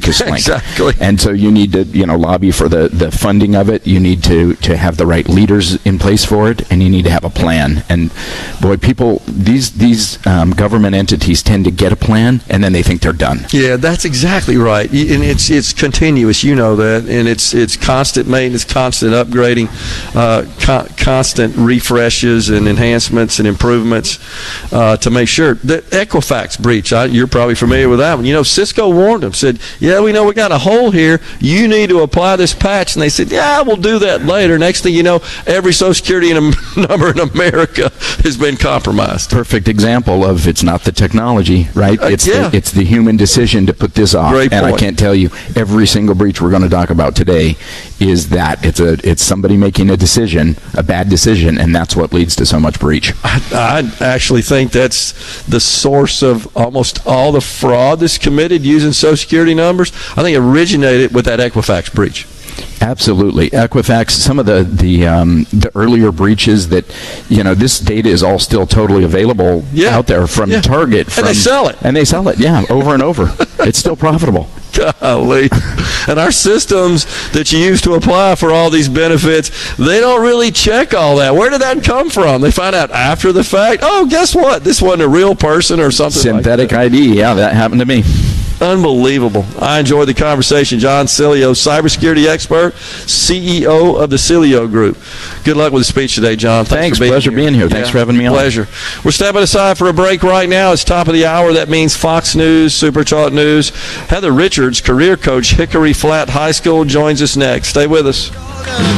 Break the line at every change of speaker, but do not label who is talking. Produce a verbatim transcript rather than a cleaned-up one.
purchase link.
Exactly.
And so you need to, you know, lobby for the, the funding of it. You need to, to have the right leaders in place for it, and you need to have a plan. And boy, people, these these um, government entities tend to get a plan, and then they think they're done.
Yeah, that's exactly right. Y- And it's it's continuous, you know that, and it's it's constant maintenance, constant upgrading, uh, con- constant refreshes and enhancements and improvements uh, to make sure. The Equifax breach, I, you're probably familiar with that one. You know, Cisco warned them, said, yeah, we know we got a hole here. You need to apply this patch. And they said, yeah, we'll do that later. Next thing you know, every Social Security number in America has been compromised.
Perfect example of it's not the technology, right?
Uh,
It's
yeah.
the, it's the human decision to put this off.
Great
and I
point.
can't tell you every single breach we're going to talk about today is that it's a it's somebody making a decision, a bad decision, and that's what leads to so much breach.
I, I actually think that's the source of almost all the fraud that's committed using Social Security numbers. I think it originated with that Equifax breach.
Absolutely. Equifax, some of the the, um, the earlier breaches that, you know, this data is all still totally available
Yeah.
out there from
Yeah.
Target. From,
And they sell it.
And they sell it, yeah, over and over. It's still profitable.
Golly. And our systems that you use to apply for all these benefits, they don't really check all that. Where did that come from? They find out after the fact, oh, guess what? This wasn't a real person or something
Synthetic
like that.
I D, yeah, that happened to me.
Unbelievable. I enjoyed the conversation. John Cilio, cybersecurity expert, C E O of the Cilio Group. Good luck with the speech today, John. Thanks,
Thanks.
for being
Pleasure
here.
being here. Thanks
Yeah,
for having me on.
Pleasure. We're stepping aside for a break right now. It's top of the hour. That means Fox News, Super Talk News. Heather Richards, career coach, Hickory Flat High School, joins us next. Stay with us.